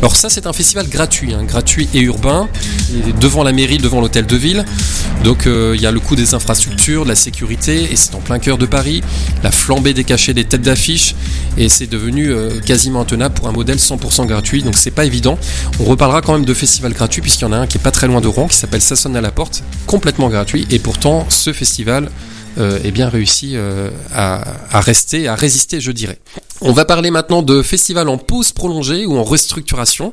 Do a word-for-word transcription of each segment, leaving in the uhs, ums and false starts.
Alors ça, c'est un festival gratuit, hein, gratuit et urbain, et devant la mairie, devant l'hôtel de ville. Donc il euh, y a le coût des infrastructures, de la sécurité, et c'est en plein cœur de Paris. La flambée des cachets, des têtes d'affiche, et c'est devenu euh, quasiment intenable pour un modèle cent pour cent gratuit. Donc c'est pas évident. On reparlera quand même de festivals gratuits, puisqu'il y en a un qui est pas très loin de Rouen, qui s'appelle Ça sonne à la porte, complètement gratuit. Et pourtant, ce festival euh, est bien réussi euh, à, à rester, à résister, je dirais. On va parler maintenant de festivals en pause prolongée ou en restructuration.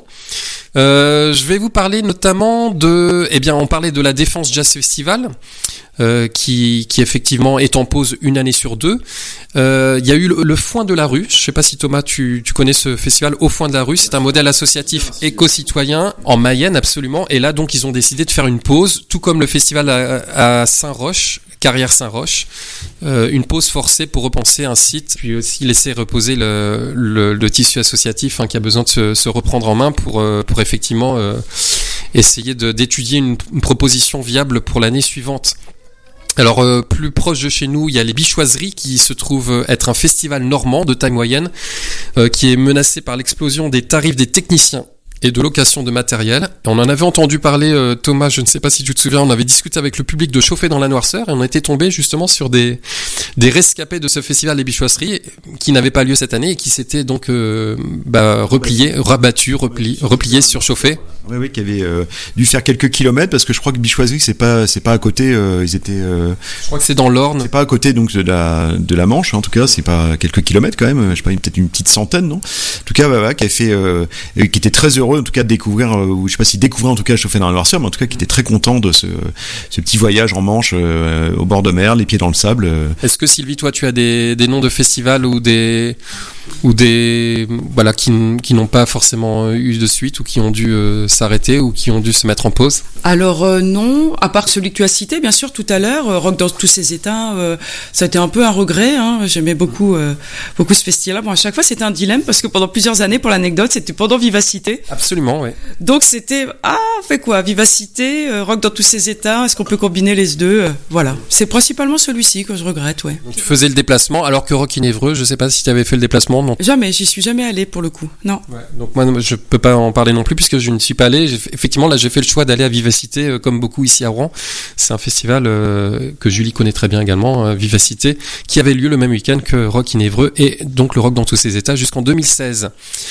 Euh, je vais vous parler notamment de, eh bien, on parlait de la Défense Jazz Festival, euh, qui, qui effectivement est en pause une année sur deux. Euh, il y a eu le, le Foin de la Rue. Je sais pas si Thomas, tu, tu connais ce festival au Foin de la Rue. C'est un modèle associatif éco-citoyen en Mayenne, absolument. Et là, donc, ils ont décidé de faire une pause, tout comme le festival à, à Saint-Roch. Carrière Saint-Roch, euh, une pause forcée pour repenser un site, puis aussi laisser reposer le, le, le tissu associatif hein, qui a besoin de se, se reprendre en main pour, euh, pour effectivement euh, essayer de, d'étudier une, une proposition viable pour l'année suivante. Alors euh, plus proche de chez nous, il y a les Bichoiseries qui se trouve être un festival normand de taille moyenne euh, qui est menacé par l'explosion des tarifs des techniciens et de location de matériel. On en avait entendu parler, euh, Thomas, je ne sais pas si tu te souviens, on avait discuté avec le public de Chauffer dans la Noirceur et on était tombé justement sur des, des rescapés de ce festival des Bichoiseries qui n'avait pas lieu cette année et qui s'étaient donc euh, bah, repliés, rabattus, repli, repliés sur Chauffer. Oui, oui, qui avait euh, dû faire quelques kilomètres parce que je crois que Bichoiserie c'est pas c'est pas à côté. Euh, ils étaient. Euh, je crois que c'est dans l'Orne. C'est pas à côté donc de la de la Manche. En tout cas, c'est pas quelques kilomètres quand même. Je sais pas, peut-être une petite centaine, non. En tout cas, bah, bah, qui avait fait, euh, qui était très heureux en tout cas de découvrir, euh, ou je sais pas si découvrir en tout cas Chauffer dans la Noirceur, mais en tout cas qui était très content de ce ce petit voyage en Manche euh, au bord de mer, les pieds dans le sable. Euh. Est-ce que Sylvie, toi, tu as des des noms de festivals ou des ou des voilà qui qui n'ont pas forcément eu de suite ou qui ont dû euh, s'arrêter ou qui ont dû se mettre en pause? Alors euh, non, à part celui que tu as cité bien sûr tout à l'heure, euh, Rock dans tous ses états, euh, ça a été un peu un regret, hein. J'aimais beaucoup euh, beaucoup ce festival. Bon, à chaque fois c'était un dilemme parce que pendant plusieurs années, pour l'anecdote, c'était pendant Vivacité. Absolument, oui. Donc c'était ah on fait quoi, Vivacité, euh, Rock dans tous ses états, est-ce qu'on peut combiner les deux? euh, Voilà, c'est principalement celui-ci que je regrette, ouais. Donc tu faisais le déplacement alors que Rock in Évreux, je sais pas si tu avais fait le déplacement. Non. Jamais, j'y suis jamais allée pour le coup. Non. Ouais, donc moi je peux pas en parler non plus puisque je ne suis pas allé. J'ai, effectivement là j'ai fait le choix d'aller à Vivacité euh, comme beaucoup ici à Rouen. C'est un festival euh, que Julie connaît très bien également, euh, Vivacité, qui avait lieu le même week-end que Rock in Évreux et donc le rock dans tous ses états jusqu'en deux mille seize.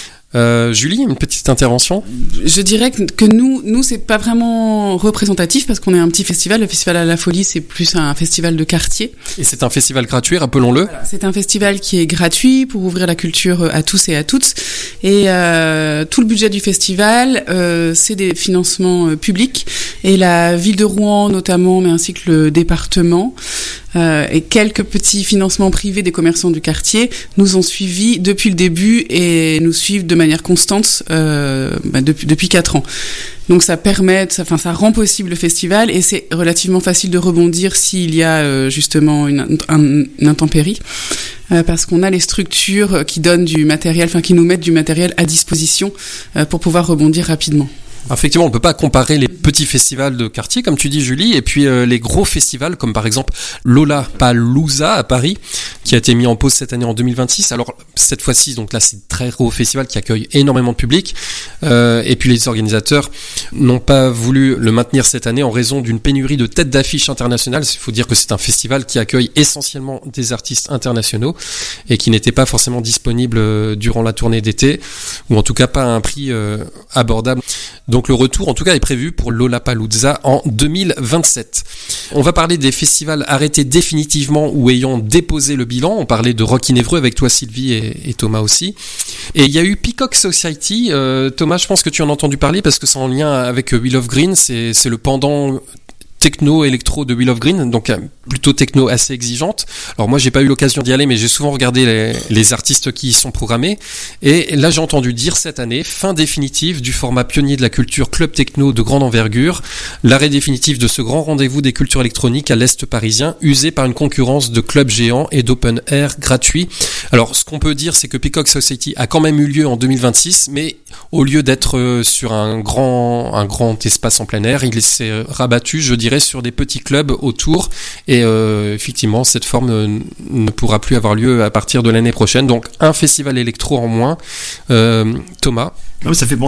Euh, Julie, une petite intervention. Je dirais que, que nous, nous c'est pas vraiment représentatif parce qu'on est un petit festival. Le festival à la Folie, c'est plus un festival de quartier. Et c'est un festival gratuit, rappelons-le. Voilà, c'est un festival qui est gratuit pour ouvrir la culture à tous et à toutes. Et euh, tout le budget du festival, euh, c'est des financements euh, publics. Et la ville de Rouen, notamment, mais ainsi que le département, euh, et quelques petits financements privés des commerçants du quartier, nous ont suivis depuis le début et nous suivent de manière constante euh, bah, depuis depuis quatre ans. Donc ça permet, ça, enfin ça rend possible le festival et c'est relativement facile de rebondir s'il y a euh, justement une, un, une intempérie, euh, parce qu'on a les structures qui donnent du matériel, enfin qui nous mettent du matériel à disposition euh, pour pouvoir rebondir rapidement. Effectivement, on ne peut pas comparer les petits festivals de quartier, comme tu dis Julie, et puis euh, les gros festivals, comme par exemple Lollapalooza à Paris, qui a été mis en pause cette année en deux mille vingt-six. Alors cette fois-ci, donc là c'est un très gros festival qui accueille énormément de public, euh, et puis les organisateurs n'ont pas voulu le maintenir cette année en raison d'une pénurie de têtes d'affiche internationales. Il faut dire que c'est un festival qui accueille essentiellement des artistes internationaux et qui n'était pas forcément disponible durant la tournée d'été, ou en tout cas pas à un prix euh, abordable. Donc le retour en tout cas est prévu pour Lollapalooza en deux mille vingt-sept. On va parler des festivals arrêtés définitivement ou ayant déposé le bilan. On parlait de Rock in Évreux avec toi Sylvie et, et Thomas aussi. Et il y a eu Peacock Society. Euh, Thomas, je pense que tu en as entendu parler parce que c'est en lien avec Wheel of Green. C'est, c'est le pendant techno électro de Wheel of Green, donc plutôt techno assez exigeante. Alors moi j'ai pas eu l'occasion d'y aller, mais j'ai souvent regardé les, les artistes qui y sont programmés, et là j'ai entendu dire cette année fin définitive du format pionnier de la culture club techno de grande envergure, l'arrêt définitif de ce grand rendez-vous des cultures électroniques à l'est parisien, usé par une concurrence de clubs géants et d'open air gratuits. Alors ce qu'on peut dire, c'est que Peacock Society a quand même eu lieu en deux mille vingt-six, mais au lieu d'être sur un grand un grand espace en plein air, il s'est rabattu, je dirais, sur des petits clubs autour, et euh, effectivement cette forme ne, ne pourra plus avoir lieu à partir de l'année prochaine. Donc un festival électro en moins. euh, Thomas. Non, mais ça fait